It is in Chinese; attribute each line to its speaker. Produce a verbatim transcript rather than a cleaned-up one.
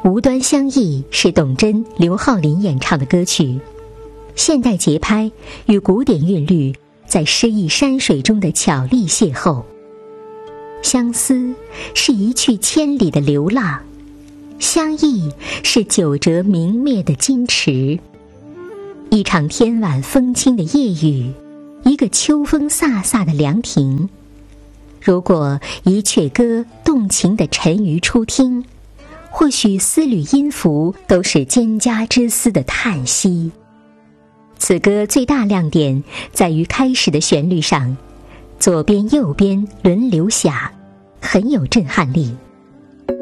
Speaker 1: 无端相忆是董贞、刘浩霖演唱的歌曲，现代节拍与古典韵律在诗意山水中的巧丽邂逅。相思是一去千里的流浪，相忆是久折明灭的矜持。一场天晚风轻的夜雨，一个秋风飒飒的凉亭。如果一阙歌动情地沉于初听，或许丝缕音符都是蒹葭之思的叹息。此歌最大亮点在于开始的旋律上，左边右边轮流响，很有震撼力。